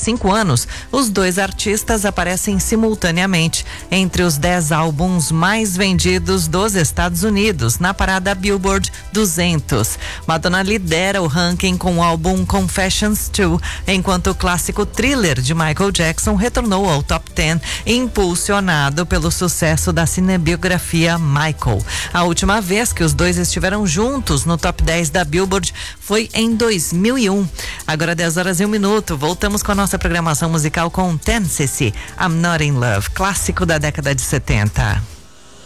5 anos, os dois artistas aparecem simultaneamente entre os 10 álbuns mais vendidos dos Estados Unidos, na parada Billboard 200. Madonna lidera o ranking com o álbum Confessions 2, enquanto o clássico Thriller de Michael Jackson retornou ao top 10, impulsionado pelo sucesso da cinebiografia Michael. A última vez que os dois estiveram juntos no top 10 da Billboard foi em 2001. Agora 10h01, voltamos com a nossa programação musical com Tennessee, I'm Not in Love, clássico da década de 70.